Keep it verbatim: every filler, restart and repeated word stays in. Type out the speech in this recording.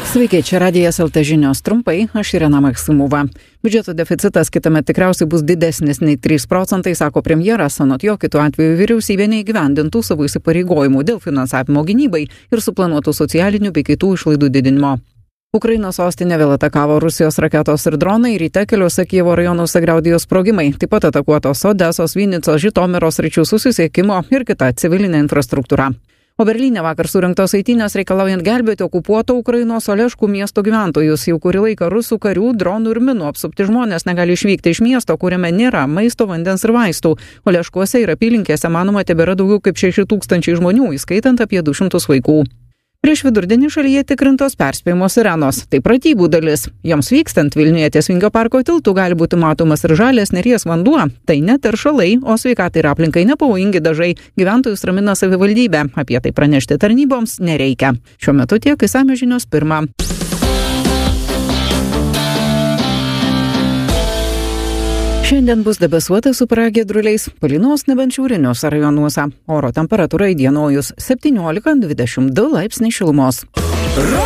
Sveiki, čia Radijas L T žinios trumpai, aš Irena Maksimova. Biudžeto deficitas kitąmet tikriausiai bus didesnis nei trys procentai, sako premjeras, anot jo kitu atveju vyriausybė neįgyvendintų savo įsipareigojimų dėl finansavimo gynybai ir suplanuotų socialinių bei kitų išlaidų didinimo. Ukrainos sostinę vėl atakavo Rusijos raketos ir dronai, ryte keliuose Kijevo rajonuose griaudėjo sprogimai, taip pat atakuotos Odesos, Vinicos, Žitomirio sričių susisiekimo ir kita civilinė infrastruktūra. O Berlyne vakar surinktos eitynės reikalaujant gelbėti okupuoto Ukrainos Oleškų miesto gyventojus. Jau kurį laiką rusų karių, dronų ir minų apsupti žmonės negali išvykti iš miesto, kuriame nėra maisto, vandens ir vaistų. Oleškuose ir apylinkėse manoma tebėra daugiau kaip šeši tūkstančiai žmonių, įskaitant apie du šimtus vaikų. Prieš vidurdienį šalyje tikrintos perspėjimo sirenos. Tai pratybų dalis. Joms vykstant Vilniuje ties Vingio parko tiltu gali būti matomas ir žalias Neries vanduo. Tai ne teršalai, o sveikatai ir aplinkai nepavojingi dažai. Gyventojus ramina savivaldybė. Apie tai pranešti tarnyboms nereikia. Šiuo metu tiek, išsamios žinios pirmą. Šiandien bus debesuota su pragiedruliais, palynos nebent šiauriniuose rajonuose. Oro temperatūra įdienojus septyniolika dvidešimt du laipsniai šilumos.